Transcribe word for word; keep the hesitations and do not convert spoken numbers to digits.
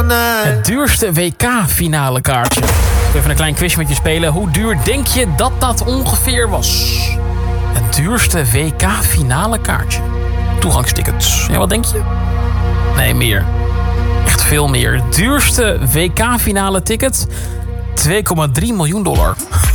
night. Het duurste W K-finale kaartje. Even een klein quizje met je spelen. Hoe duur denk je dat dat ongeveer was? Het duurste W K-finale kaartje. Toegangstickets. Ja, wat denk je? Nee, meer. Echt veel meer. Het duurste W K-finale ticket? twee komma drie miljoen dollar.